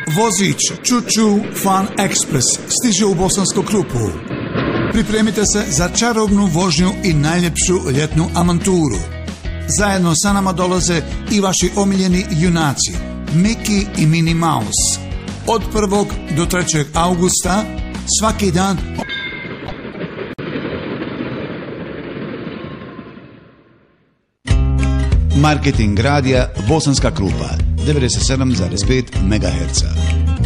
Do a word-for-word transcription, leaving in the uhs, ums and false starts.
Vozič Čuču Fun Express stiže u Bosansku Krupu. Pripremite se za čarobnu vožnju i najljepšu ljetnu avanturu. Zajedno sa nama dolaze i vaši omiljeni junaci Mickey i Minnie Mouse. Od prvog do trećeg augusta svaki dan. Marketing radija Bosanska Krupa devedeset sedam zarez pet megaherca.